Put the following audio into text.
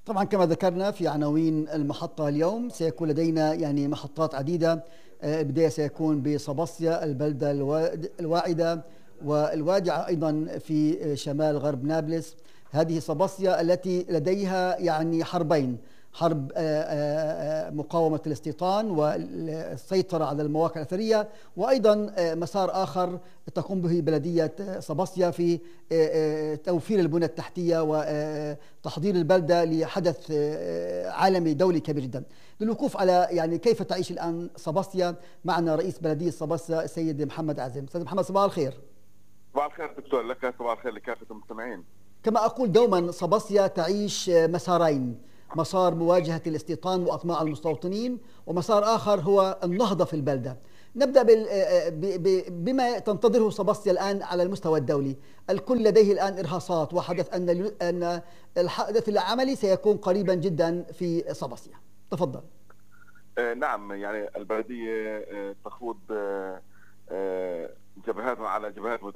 طبعا كما ذكرنا في عناوين المحطة اليوم سيكون لدينا يعني محطات عديدة. البداية سيكون بصباصيا البلدة الواعدة والوادعة أيضا في شمال غرب نابلس. هذه صباصيا التي لديها يعني حربين، حرب مقاومة الاستيطان والسيطرة على المواقع الأثرية، وأيضا مسار آخر تقوم به بلدية صباصيا في توفير البنى التحتية وتحضير البلدة لحدث عالمي دولي كبير جدا. للوقوف على يعني كيف تعيش الآن صباصيا معنا رئيس بلدية صباصيا السيد محمد عزم. سيد محمد، صباح الخير. صباح الخير دكتور لك، صباح الخير لكافة المستمعين. كما أقول دوما صباصيا تعيش مسارين، مسار مواجهة الاستيطان وأطماع المستوطنين، ومسار آخر هو النهضة في البلدة. نبدأ بما تنتظره صباصيا الآن على المستوى الدولي. الكل لديه الآن إرهاصات وحدث أن الحدث العملي سيكون قريبا جدا في صباصيا. تفضل. نعم، يعني البلدية تخوض جبهات على جبهات